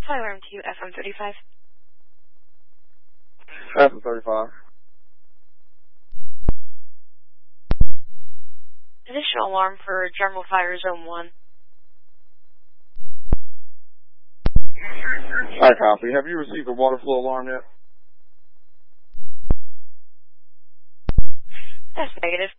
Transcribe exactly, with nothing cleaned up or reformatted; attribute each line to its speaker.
Speaker 1: Fly alarm to F M thirty-five.
Speaker 2: F M thirty-five.
Speaker 1: Additional alarm for General Fire Zone one.
Speaker 2: I copy. Have you received a water flow alarm yet?
Speaker 1: That's negative.